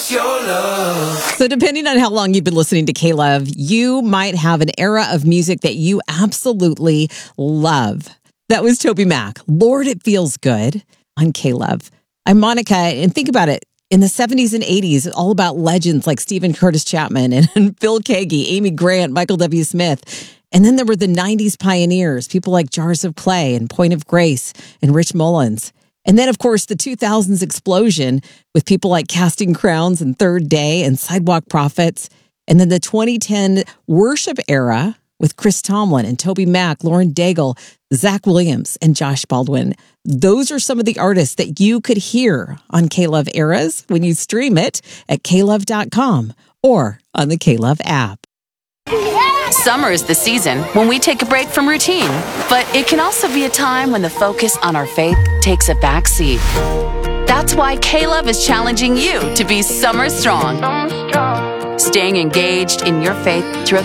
what's your love? So depending on how long you've been listening to K-Love, you might have an era of music that you absolutely love. That was Toby Mac. Lord, it feels good on K-Love. I'm Monica, and think about it. In the 70s and 80s, all about legends like Stephen Curtis Chapman and Phil Keaggy, Amy Grant, Michael W. Smith. And then there were the 90s pioneers, people like Jars of Clay and Point of Grace and Rich Mullins. And then, of course, the 2000s explosion with people like Casting Crowns and Third Day and Sidewalk Prophets. And then the 2010 worship era with Chris Tomlin and Toby Mac, Lauren Daigle, Zach Williams, and Josh Baldwin. Those are some of the artists that you could hear on K-Love Eras when you stream it at klove.com or on the K-Love app. Summer is the season when we take a break from routine, but it can also be a time when the focus on our faith takes a back seat. That's why K-Love is challenging you to be summer strong. Staying engaged in your faith through a